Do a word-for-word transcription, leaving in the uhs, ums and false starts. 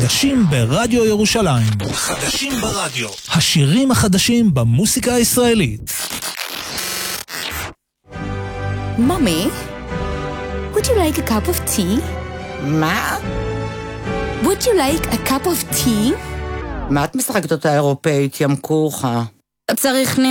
חדשים ברדיו ירושלים. חדשים ברדיו. השירים החדשים במוסיקה הישראלית. Mommy, would you like a cup of tea? מה? Would you like a cup of tea? מה את משחקת אותה אירופאית, ים כוחה? צריך